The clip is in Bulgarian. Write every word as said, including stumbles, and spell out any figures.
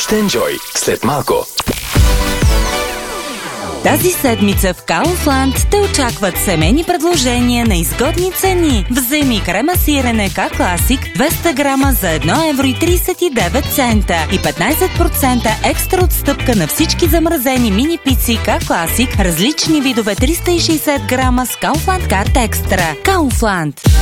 Още енджой след малко. Тази седмица в Kaufland те очакват семейни предложения на изгодни цени. Вземи крема сирене K-Classic двеста грама за едно евро и тридесет и девет цента и петнайсет процента екстра отстъпка на всички замразени мини пици K-Classic, различни видове триста и шейсет грама с Kaufland Card Extra. Kaufland.